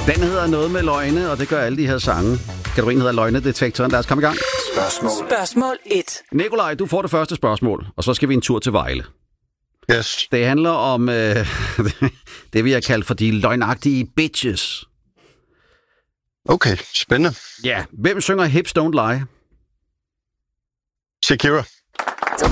Den hedder noget med løgne, og det gør alle de her sange. Kategorien hedder Løgnedetektoren. Lad os komme i gang. Spørgsmål 1. Nikolaj, du får det første spørgsmål, og så skal vi en tur til Vejle. Yes. Det handler om det, vi har kaldt for de løgnagtige bitches. Okay, spændende. Ja, hvem synger Hips Don't Lie? Shakira.